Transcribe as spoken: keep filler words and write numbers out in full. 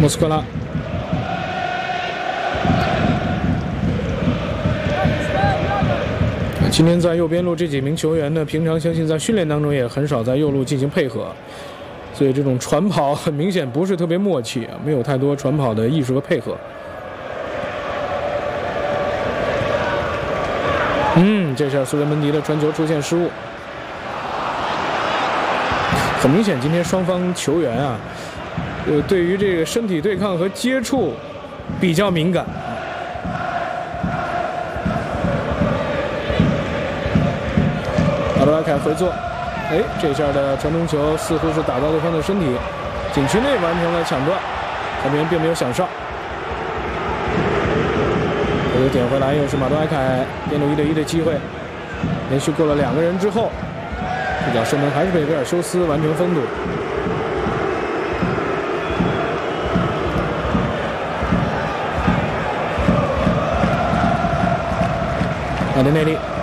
莫斯科拉。今天在右边路这几名球员呢，平常相信在训练当中也很少在右路进行配合，所以这种传跑很明显不是特别默契啊，没有太多传跑的艺术和配合。嗯，这下苏雷门迪的传球出现失误。很明显，今天双方球员啊，呃，对于这个身体对抗和接触比较敏感。马多埃凯回做，哎，这下的传中球似乎是打到对方的身体，禁区内完成了抢断，球员并没有响哨。这个点回来又是马多埃凯边路一对一的机会，连续过了两个人之后，这脚射门还是被威尔修斯完成封堵。马丁内利。